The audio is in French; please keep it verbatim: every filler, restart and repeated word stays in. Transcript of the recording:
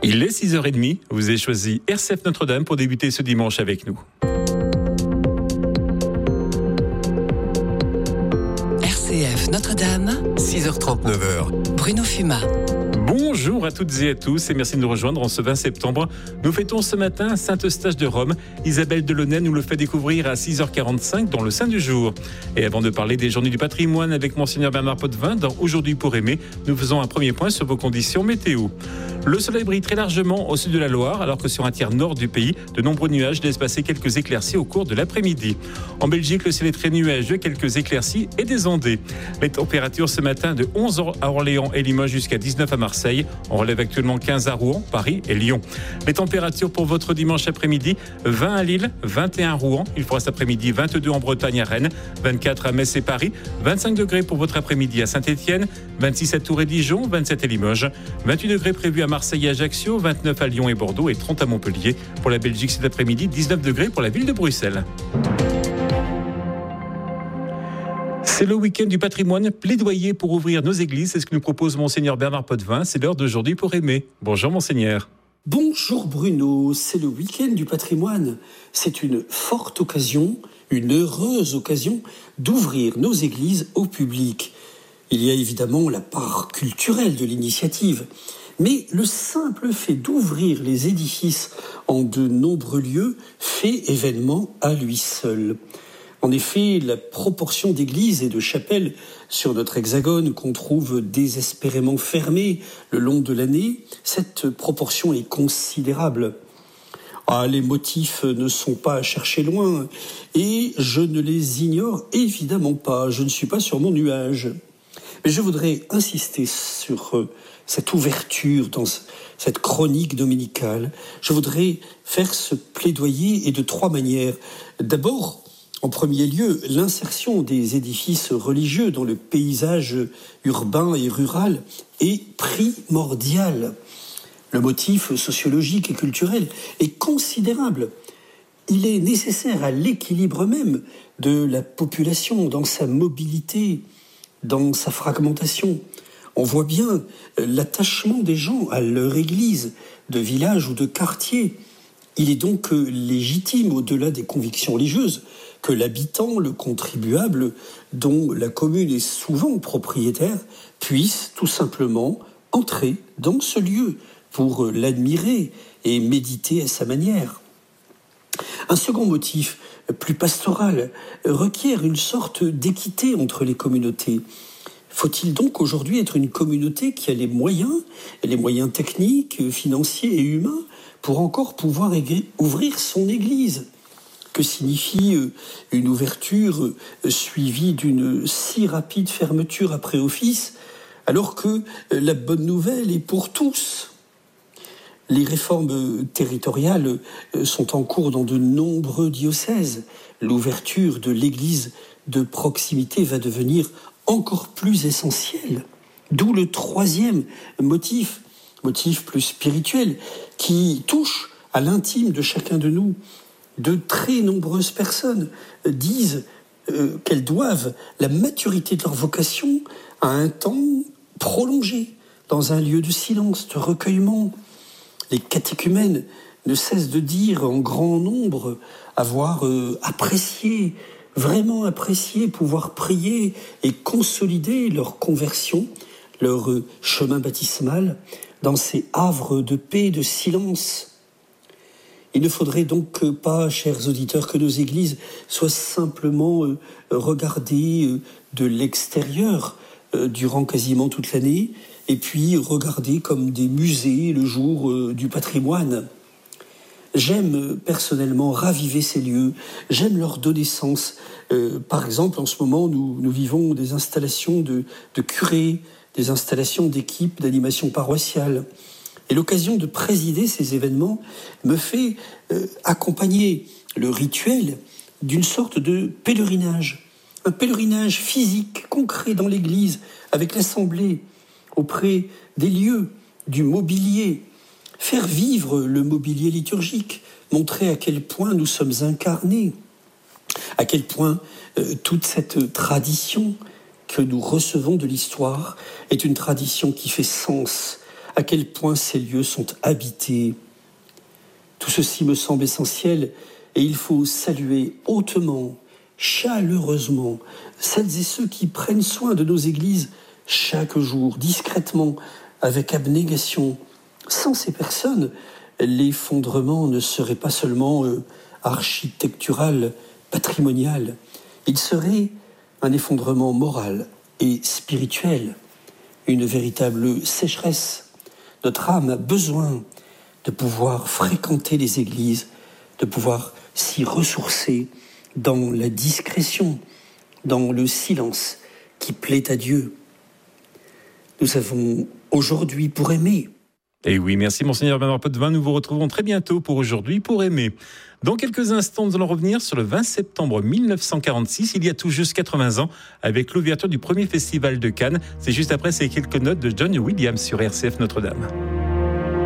Il est six heures trente, vous avez choisi R C F Notre-Dame pour débuter ce dimanche avec nous. R C F Notre-Dame, six heures trente, neuf heures. Bruno Fumat. Bonjour à toutes et à tous et merci de nous rejoindre en ce vingt septembre. Nous fêtons ce matin Saint-Eustache de Rome. Isabelle Delaunay nous le fait découvrir à six heures quarante-cinq dans le Saint du jour. Et avant de parler des Journées du patrimoine avec Monseigneur Bernard Potvin dans Aujourd'hui pour aimer, nous faisons un premier point sur vos conditions météo. Le soleil brille très largement au sud de la Loire, alors que sur un tiers nord du pays, de nombreux nuages laissent passer quelques éclaircies au cours de l'après-midi. En Belgique, le ciel est très nuageux, quelques éclaircies et des ondées. Les températures ce matin de onze à Orléans et Limoges jusqu'à dix-neuf à Marseille. On relève actuellement quinze à Rouen, Paris et Lyon. Les températures pour votre dimanche après-midi, vingt à Lille, vingt et un à Rouen. Il fera cet après-midi vingt-deux en Bretagne à Rennes, vingt-quatre à Metz et Paris, vingt-cinq degrés pour votre après-midi à Saint-Étienne, vingt-six à Tours et Dijon, vingt-sept à Limoges, vingt-huit degrés prévus à Marseille et Ajaccio, vingt-neuf à Lyon et Bordeaux et trente à Montpellier. Pour la Belgique cet après-midi, dix-neuf degrés pour la ville de Bruxelles. C'est le week-end du patrimoine, plaidoyer pour ouvrir nos églises. C'est ce que nous propose Monseigneur Bernard Potvin. C'est l'heure d'Aujourd'hui pour aimer. Bonjour Monseigneur. Bonjour Bruno, c'est le week-end du patrimoine. C'est une forte occasion, une heureuse occasion d'ouvrir nos églises au public. Il y a évidemment la part culturelle de l'initiative, mais le simple fait d'ouvrir les édifices en de nombreux lieux fait événement à lui seul. En effet, la proportion d'églises et de chapelles sur notre hexagone qu'on trouve désespérément fermées le long de l'année, cette proportion est considérable. Ah, les motifs ne sont pas à chercher loin et je ne les ignore évidemment pas. Je ne suis pas sur mon nuage. Mais je voudrais insister sur cette ouverture dans cette chronique dominicale. Je voudrais faire ce plaidoyer et de trois manières. D'abord, en premier lieu, l'insertion des édifices religieux dans le paysage urbain et rural est primordiale. Le motif sociologique et culturel est considérable. Il est nécessaire à l'équilibre même de la population dans sa mobilité, dans sa fragmentation. On voit bien l'attachement des gens à leur église, de village ou de quartier. Il est donc légitime, au-delà des convictions religieuses, que l'habitant, le contribuable, dont la commune est souvent propriétaire, puisse tout simplement entrer dans ce lieu pour l'admirer et méditer à sa manière. Un second motif, plus pastoral, requiert une sorte d'équité entre les communautés. Faut-il donc aujourd'hui être une communauté qui a les moyens, les moyens techniques, financiers et humains pour encore pouvoir ouvrir son église ? Que signifie une ouverture suivie d'une si rapide fermeture après office, alors que la bonne nouvelle est pour tous ? Les réformes territoriales sont en cours dans de nombreux diocèses. L'ouverture de l'église de proximité va devenir encore plus essentielle. D'où le troisième motif, motif plus spirituel, qui touche à l'intime de chacun de nous. De très nombreuses personnes disent euh, qu'elles doivent la maturité de leur vocation à un temps prolongé, dans un lieu de silence, de recueillement. Les catéchumènes ne cessent de dire en grand nombre avoir euh, apprécié, vraiment apprécié, pouvoir prier et consolider leur conversion, leur euh, chemin baptismal, dans ces havres de paix, de silence. Il ne faudrait donc pas, chers auditeurs, que nos églises soient simplement euh, regardées euh, de l'extérieur euh, durant quasiment toute l'année, et puis regardées comme des musées le jour euh, du patrimoine. J'aime euh, personnellement raviver ces lieux, j'aime leur donner sens. Euh, par exemple, en ce moment, nous, nous vivons des installations de, de curés, des installations d'équipes d'animation paroissiale. Et l'occasion de présider ces événements me fait euh, accompagner le rituel d'une sorte de pèlerinage. Un pèlerinage physique, concret dans l'église, avec l'assemblée, auprès des lieux, du mobilier. Faire vivre le mobilier liturgique, montrer à quel point nous sommes incarnés, à quel point euh, toute cette tradition que nous recevons de l'histoire est une tradition qui fait sens à quel point ces lieux sont habités. Tout ceci me semble essentiel et il faut saluer hautement, chaleureusement, celles et ceux qui prennent soin de nos églises chaque jour, discrètement, avec abnégation. Sans ces personnes, l'effondrement ne serait pas seulement euh, architectural, patrimonial, il serait un effondrement moral et spirituel, une véritable sécheresse. Notre âme a besoin de pouvoir fréquenter les églises, de pouvoir s'y ressourcer dans la discrétion, dans le silence qui plaît à Dieu. Nous avons aujourd'hui pour aimer. Et oui, merci Monseigneur Bernard Potvin. Nous vous retrouvons très bientôt pour Aujourd'hui pour aimer. Dans quelques instants, nous allons revenir sur le vingt septembre mille neuf cent quarante-six, il y a tout juste quatre-vingts ans, avec l'ouverture du premier festival de Cannes. C'est juste après ces quelques notes de John Williams sur R C F Notre-Dame.